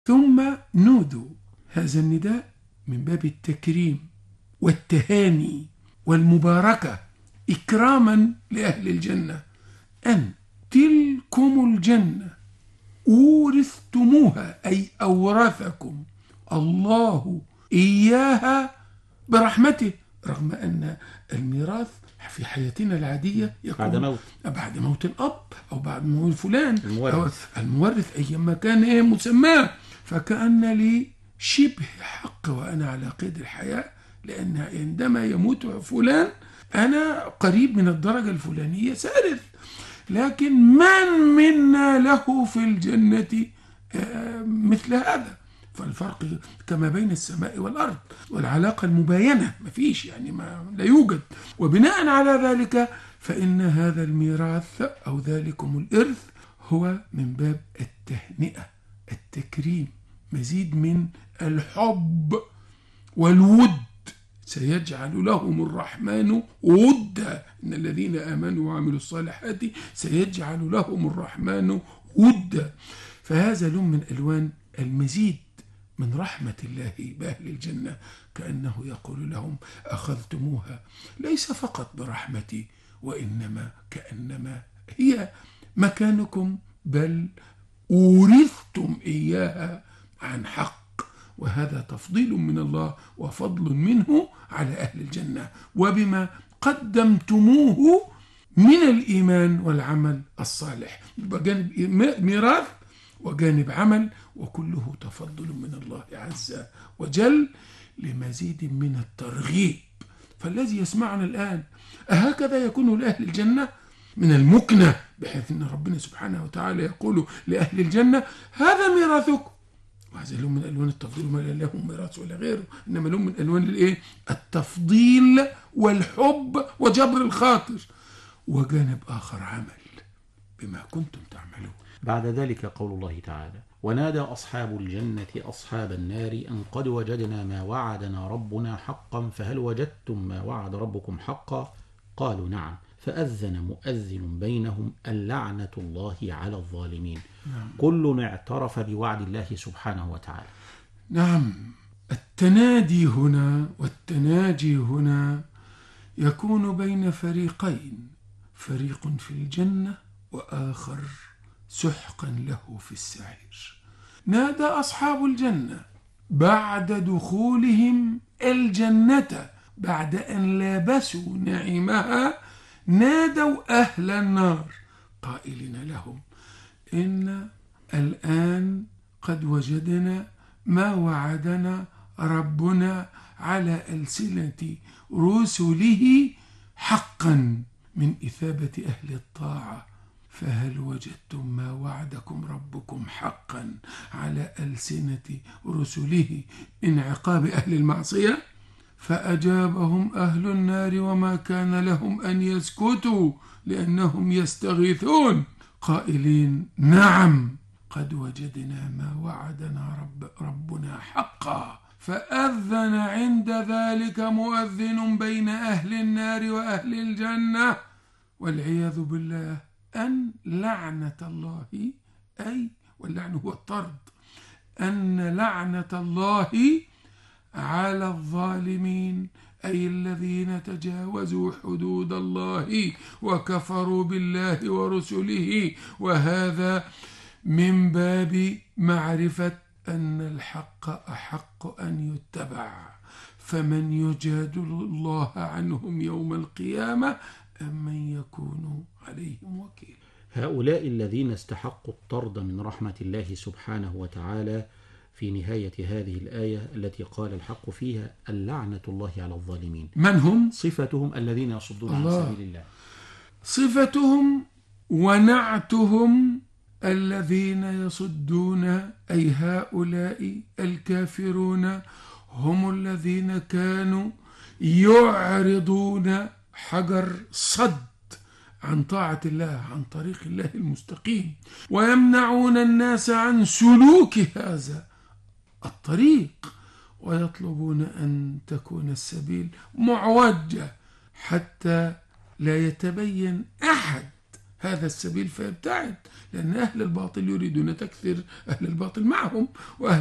ثم نودوا. هذا النداء من باب التكريم والتهاني والمباركة إكراما لأهل الجنة، أن تلكم الجنة أورثتموها، أي أورثكم الله إياها برحمته، رغم أن الميراث في حياتنا العادية يكون بعد موت الأب أو بعد موت فلان المورث أيما كان مسماه، فكأن لي شبه حق وأنا على قيد الحياة، لأن عندما يموت فلان أنا قريب من الدرجة الفلانية سأرث. لكن من منا له في الجنة مثل هذا؟ فالفرق كما بين السماء والأرض، والعلاقة المباينة ما فيش، يعني لا يوجد. وبناء على ذلك فإن هذا الميراث أو ذلكم الإرث هو من باب التهنئة، التكريم، مزيد من الحب والود. سيجعل لهم الرحمن ودا، إن الذين آمنوا وعملوا الصالحات سيجعل لهم الرحمن ودا. فهذا لون من ألوان المزيد من رحمة الله بأهل الجنة، كأنه يقول لهم أخذتموها ليس فقط برحمتي، وإنما كأنما هي مكانكم، بل أورثتم إياها عن حق. وهذا تفضيل من الله وفضل منه على أهل الجنة، وبما قدمتموه من الإيمان والعمل الصالح، جانب ميراث وجانب عمل، وكله تفضل من الله عز وجل لمزيد من الترغيب. فالذي يسمعنا الآن أهكذا يكون لأهل الجنة؟ من المكنة، بحيث أن ربنا سبحانه وتعالى يقول لأهل الجنة هذا ميراثكم. وهذا لون من ألوان التفضيل، ما لهم ميراث ولا غيره، إنما لون من ألوان التفضيل والحب وجبر الخاطر. وجانب آخر عمل بما كنتم تعملون. بعد ذلك قول الله تعالى: ونادى أصحاب الجنة أصحاب النار أن قد وجدنا ما وعدنا ربنا حقا فهل وجدتم ما وعد ربكم حقا؟ قالوا نعم. فأذن مؤذن بينهم اللعنة الله على الظالمين. كل اعترف بوعد الله سبحانه وتعالى. نعم، التنادي هنا والتناجي هنا يكون بين فريقين، فريق في الجنة وآخر سحقا له في السعير. نادى أصحاب الجنة بعد دخولهم الجنة، بعد أن لابسوا نعيمها، نادوا أهل النار قائلين لهم إن الآن قد وجدنا ما وعدنا ربنا على ألسنة رسله حقا من إثابة أهل الطاعة، فهل وجدتم ما وعدكم ربكم حقا على ألسنة رسله من عقاب أهل المعصية؟ فأجابهم أهل النار وما كان لهم أن يسكتوا لأنهم يستغيثون قائلين نعم قد وجدنا ما وعدنا ربنا حقا. فأذن عند ذلك مؤذن بين أهل النار وأهل الجنة والعياذ بالله أن لعنة الله، أي واللعن هو الطرد، أن لعنة الله على الظالمين، أي الذين تجاوزوا حدود الله وكفروا بالله ورسله. وهذا من باب معرفة أن الحق أحق أن يتبع، فمن يجادل الله عنهم يوم القيامة أم من يكون عليهم وكيل. هؤلاء الذين استحقوا الطرد من رحمة الله سبحانه وتعالى في نهاية هذه الآية التي قال الحق فيها اللعنة الله على الظالمين، من هم؟ صفتهم الذين يصدون عن سبيل الله، صفتهم ونعتهم الذين يصدون، أي هؤلاء الكافرون هم الذين كانوا يعرضون حجر صد عن طاعة الله، عن طريق الله المستقيم، ويمنعون الناس عن سلوك هذا الطريق، ويطلبون أن تكون السبيل معوجة حتى لا يتبين أحد هذا السبيل فيبتعد، لأن أهل الباطل يريدون تكثير أهل الباطل معهم، وأهل